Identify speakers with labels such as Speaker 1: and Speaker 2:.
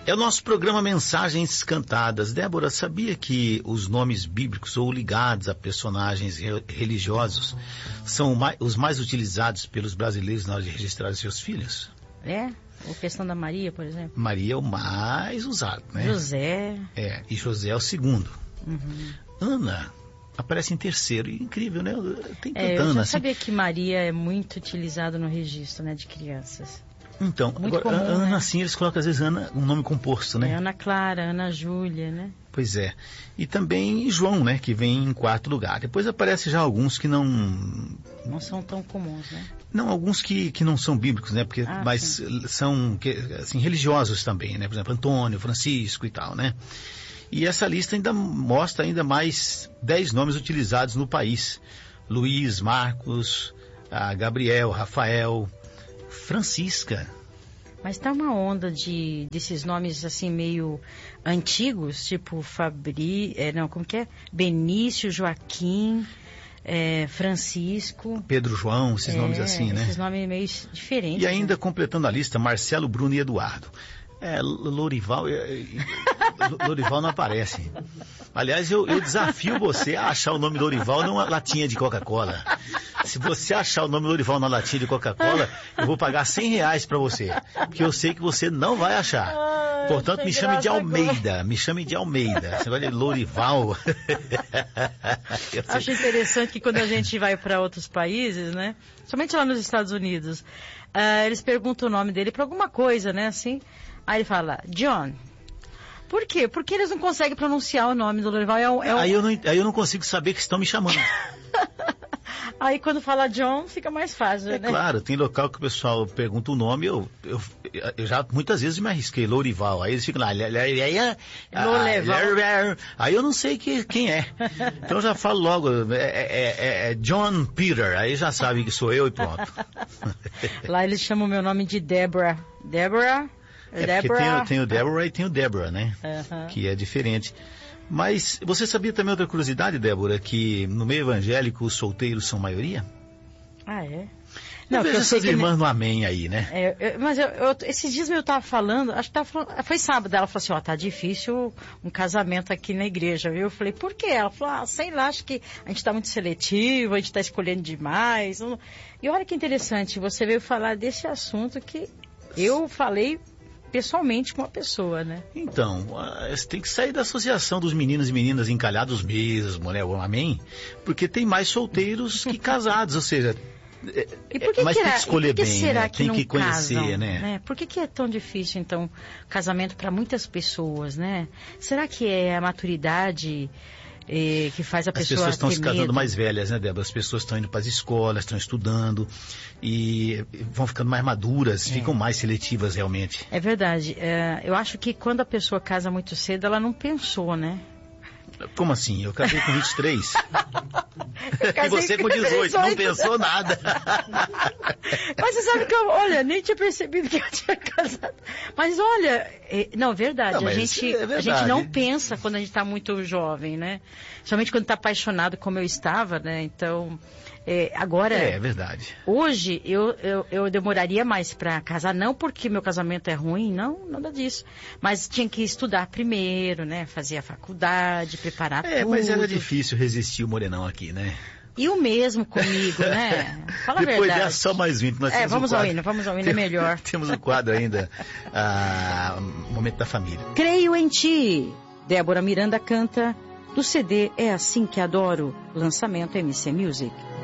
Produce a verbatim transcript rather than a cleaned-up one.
Speaker 1: É o nosso programa Mensagens Cantadas. Débora, sabia que os nomes bíblicos ou ligados a personagens re- religiosos são mai- os mais utilizados pelos brasileiros na hora de registrar seus filhos?
Speaker 2: É? Ou questão da Maria, por exemplo?
Speaker 1: Maria é o mais usado, né?
Speaker 2: José.
Speaker 1: É, e José é o segundo.
Speaker 2: Uhum.
Speaker 1: Ana aparece em terceiro. Incrível, né? Tem tanta
Speaker 2: É, eu
Speaker 1: Ana
Speaker 2: já
Speaker 1: assim.
Speaker 2: sabia que Maria é muito utilizada no registro, né, de crianças.
Speaker 1: Então,
Speaker 2: Muito
Speaker 1: agora,
Speaker 2: comum,
Speaker 1: Ana,
Speaker 2: né?
Speaker 1: assim, eles colocam às vezes Ana, um nome composto, né?
Speaker 2: É Ana Clara, Ana Júlia, né?
Speaker 1: Pois é. E também João, né? Que vem em quarto lugar. Depois aparece já alguns que não...
Speaker 2: Não são tão comuns, né?
Speaker 1: Não, alguns que, que não são bíblicos, né? Porque,
Speaker 2: Ah,
Speaker 1: mas
Speaker 2: sim.
Speaker 1: são que, assim, religiosos também, né? Por exemplo, Antônio, Francisco e tal, né? E essa lista ainda mostra ainda mais dez nomes utilizados no país. Luiz, Marcos, ah, Gabriel, Rafael, Francisca.
Speaker 2: Mas tá uma onda de desses nomes assim meio antigos, tipo Fabri, é, não, como que é? Benício, Joaquim, é, Francisco.
Speaker 1: Pedro João, esses
Speaker 2: é,
Speaker 1: nomes assim, né?
Speaker 2: Esses nomes meio diferentes.
Speaker 1: E ainda
Speaker 2: né?
Speaker 1: completando a lista, Marcelo, Bruno e Eduardo. É, Lorival, é, é, Lorival não aparece. Aliás, eu, eu desafio você a achar o nome Lorival numa latinha de Coca-Cola. Se você achar o nome Lorival na latinha de Coca-Cola, eu vou pagar cem reais pra você. Porque eu sei que você não vai achar.
Speaker 2: Ai,
Speaker 1: Portanto, me chame de
Speaker 2: graça
Speaker 1: Almeida.
Speaker 2: agora.
Speaker 1: Me chame de Almeida. Você vai de Lorival. Eu sei-
Speaker 2: Acho interessante que quando a gente vai para outros países, né? Somente lá nos Estados Unidos, ah, eles perguntam o nome dele para alguma coisa, né? Assim, aí ele fala, John. Por quê? Porque eles não conseguem pronunciar o nome do Lorival. É um, é um...
Speaker 1: Aí, eu não, aí eu não consigo saber que estão me chamando.
Speaker 2: Aí quando fala John, fica mais fácil,
Speaker 1: É
Speaker 2: né?
Speaker 1: claro, tem local que o pessoal pergunta o nome, eu, eu, eu já muitas vezes me arrisquei, Lorival, aí eles ficam lá,
Speaker 2: Lorival.
Speaker 1: aí eu não sei que, quem é. Então eu já falo logo, é, é- é- é John Peter, aí já sabe que sou eu e pronto.
Speaker 2: Lá eles chamam o meu nome de Deborah. Deborah?
Speaker 1: É porque tem, o- tem o Deborah e tem o Deborah, né?
Speaker 2: Aham.
Speaker 1: Que é diferente. Mas você sabia também outra curiosidade, Débora, que no meio evangélico os solteiros são maioria?
Speaker 2: Ah, é?
Speaker 1: Não,
Speaker 2: que
Speaker 1: veja
Speaker 2: eu sei
Speaker 1: essas
Speaker 2: que-
Speaker 1: irmãs no amém aí, né?
Speaker 2: É, eu- mas eu, eu- esses dias eu tava falando, acho que tava falando, foi sábado, ela falou assim, ó, tá difícil um casamento aqui na igreja, viu? Eu falei, por quê? Ela falou, ah, sei lá, acho que a gente tá muito seletivo, a gente tá escolhendo demais. Não- E olha que interessante, você veio falar desse assunto que eu falei pessoalmente com uma pessoa, né?
Speaker 1: Então, ah, você tem que sair da associação dos meninos e meninas encalhados mesmo, né? O amém? Porque tem mais solteiros que casados, ou seja... é-
Speaker 2: E por que,
Speaker 1: é- mas
Speaker 2: que,
Speaker 1: tem
Speaker 2: era-
Speaker 1: que escolher
Speaker 2: e por que
Speaker 1: bem,
Speaker 2: será
Speaker 1: né?
Speaker 2: que
Speaker 1: Tem
Speaker 2: não
Speaker 1: que conhecer,
Speaker 2: casam,
Speaker 1: né?
Speaker 2: Por que, que é tão difícil, então, casamento para muitas pessoas, né? Será que é a maturidade eh, que faz a
Speaker 1: As
Speaker 2: pessoa
Speaker 1: pessoas estão
Speaker 2: ter
Speaker 1: se casando
Speaker 2: medo?
Speaker 1: mais velhas, né, Débora? As pessoas estão indo para as escolas, estão estudando e vão ficando mais maduras,
Speaker 2: É.
Speaker 1: ficam mais seletivas realmente.
Speaker 2: É verdade. É, eu acho que quando a pessoa casa muito cedo, ela não pensou, né?
Speaker 1: Como assim? Eu casei com vinte e três.
Speaker 2: Eu
Speaker 1: E
Speaker 2: casei
Speaker 1: você com dezoito, não pensou nada.
Speaker 2: Mas você sabe que eu, olha, nem tinha percebido que eu tinha casado. Mas olha, é, não, verdade,
Speaker 1: Não,
Speaker 2: a,
Speaker 1: mas
Speaker 2: gente,
Speaker 1: é
Speaker 2: a
Speaker 1: verdade.
Speaker 2: gente não pensa quando a gente está muito jovem, né? Somente quando está apaixonado como eu estava, né? Então, é, agora,
Speaker 1: É, é verdade.
Speaker 2: hoje eu, eu, eu demoraria mais para casar, não porque meu casamento é ruim, não, nada disso. Mas tinha que estudar primeiro, né? Fazer a faculdade, preparar
Speaker 1: É,
Speaker 2: tudo.
Speaker 1: mas era difícil resistir o Morenão aqui, né?
Speaker 2: E o mesmo comigo, né? Fala a
Speaker 1: Depois
Speaker 2: verdade.
Speaker 1: dessa, só mais vinte. Nós
Speaker 2: É,
Speaker 1: temos um
Speaker 2: vamos ao
Speaker 1: quadro-
Speaker 2: hino, vamos ao hino, é melhor.
Speaker 1: Temos um quadro ainda, ah, Momento da Família.
Speaker 2: Creio em ti. Débora Miranda canta do C D É Assim Que Adoro. Lançamento M C Music.